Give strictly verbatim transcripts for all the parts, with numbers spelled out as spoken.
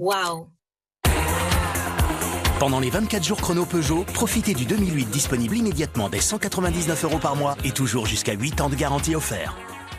Waouh! Pendant les vingt-quatre jours chrono Peugeot, profitez du deux mille huit disponible immédiatement dès cent quatre-vingt-dix-neuf euros par mois et toujours jusqu'à huit ans de garantie offerte.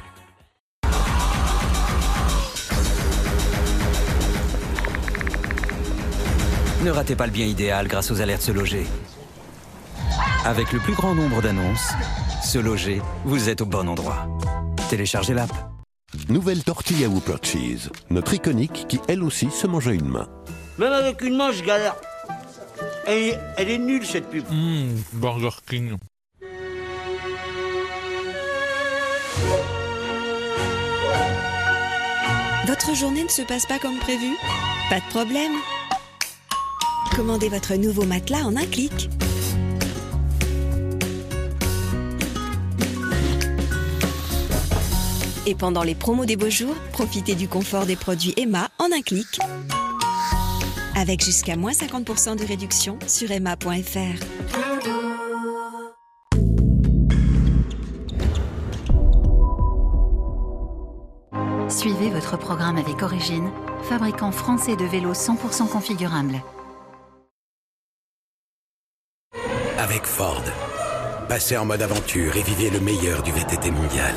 Ne ratez pas le bien idéal grâce aux alertes Se Loger. Avec le plus grand nombre d'annonces, Se Loger, vous êtes au bon endroit. Téléchargez l'app. Nouvelle tortilla Whopper Cheese, notre iconique qui elle aussi se mange à une main. Même avec une main, je galère. Elle est, elle est nulle cette pub. Mmh, Burger King. Votre journée ne se passe pas comme prévu? Pas de problème. Commandez votre nouveau matelas en un clic. Et pendant les promos des beaux jours, profitez du confort des produits Emma en un clic. Avec jusqu'à moins cinquante pour cent de réduction sur emma point f r. Suivez votre programme avec Origine, fabricant français de vélos cent pour cent configurables. Avec Ford, passez en mode aventure et vivez le meilleur du V T T mondial.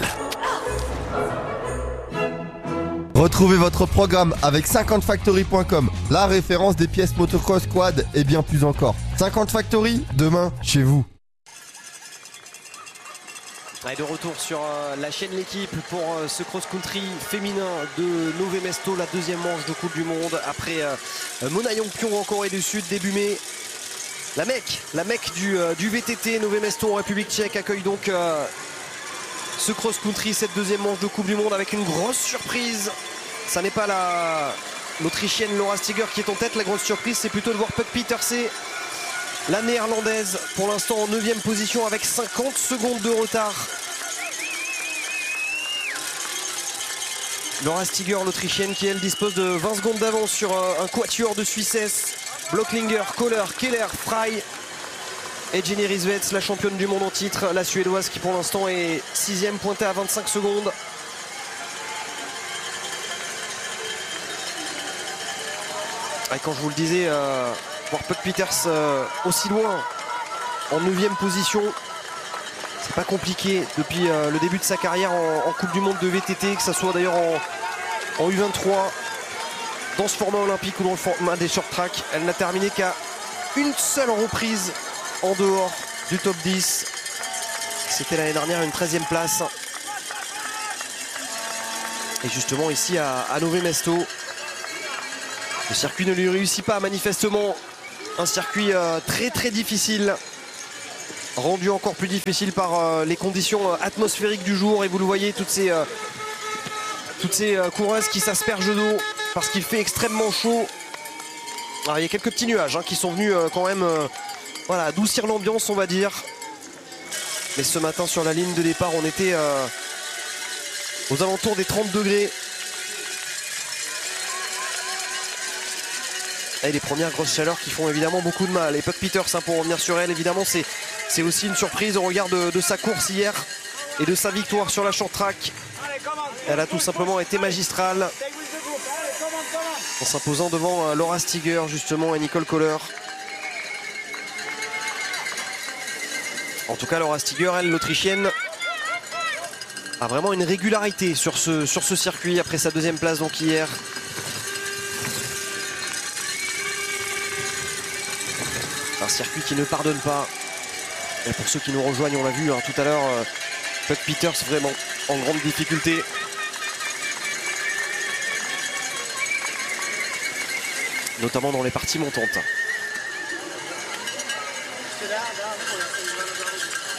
Retrouvez votre programme avec cinquante factory point com, la référence des pièces motocross, quad et bien plus encore. cinquante Factory, demain, chez vous. Et de retour sur euh, la chaîne L'équipe pour euh, ce cross-country féminin de Nové Mesto, la deuxième manche de Coupe du Monde après euh, Mona Yongpyong en Corée du Sud début mai. La Mecque, la Mecque du, euh, du V T T, Nové Mesto en République tchèque accueille donc euh, ce cross-country, cette deuxième manche de Coupe du Monde avec une grosse surprise. Ça n'est pas la l'Autrichienne Laura Stiger qui est en tête, la grosse surprise c'est plutôt de voir Puck Pieterse, la néerlandaise, pour l'instant en neuvième position avec cinquante secondes de retard. Laura Stiger, l'Autrichienne, qui elle dispose de vingt secondes d'avance sur un quatuor de Suissesse. Blocklinger, Kohler, Keller, Frey et Jenny Rissveds, la championne du monde en titre, la Suédoise qui pour l'instant est sixième, pointée à vingt-cinq secondes. Et quand je vous le disais, euh, voir Puck Pieterse euh, aussi loin en neuvième position, c'est pas compliqué depuis euh, le début de sa carrière en, en Coupe du Monde de V T T, que ce soit d'ailleurs en, en U vingt-trois, dans ce format olympique ou dans le format des short track. Elle n'a terminé qu'à une seule reprise en dehors du top dix. C'était l'année dernière une treizième place. Et justement ici à, à Nové Mesto, le circuit ne lui réussit pas, manifestement. Un circuit euh, très très difficile, rendu encore plus difficile par euh, les conditions euh, atmosphériques du jour. Et vous le voyez, toutes ces, euh, toutes ces euh, coureuses qui s'aspergent d'eau parce qu'il fait extrêmement chaud. Alors, il y a quelques petits nuages hein, qui sont venus euh, quand même euh, voilà, adoucir l'ambiance, on va dire. Mais ce matin sur la ligne de départ, on était euh, aux alentours des trente degrés. Et les premières grosses chaleurs qui font évidemment beaucoup de mal. Et Puck Pieterse, hein, pour revenir sur elle, évidemment, c'est aussi une surprise au regard de, de sa course hier et de sa victoire sur la short track. Elle a tout simplement été magistrale en s'imposant devant euh, Laura Stiger, justement, et Nicole Kohler. En tout cas, Laura Stiger, elle, l'Autrichienne, a vraiment une régularité sur ce, sur ce circuit après sa deuxième place donc hier. Un circuit qui ne pardonne pas. Et pour ceux qui nous rejoignent, on l'a vu hein, tout à l'heure, euh, Puck Pieterse vraiment en grande difficulté. Notamment dans les parties montantes.